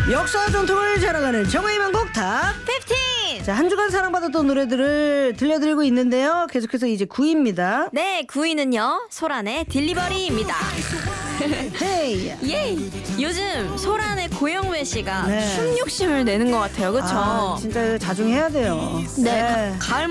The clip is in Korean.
역사와 전통을 자랑하는 정의 만곡 탑 15. 자, 한 주간 사랑받았던 노래들을 들려드리고 있는데요. 계속해서 이제 9위입니다. 네, 9위는요 소란의 딜리버리입니다. 헤이. 예. 요즘 소란의 고영배 씨가 네. 춤 욕심을 내는 것 같아요. 그쵸? 아, 진짜 자중해야 돼요. 네, 가을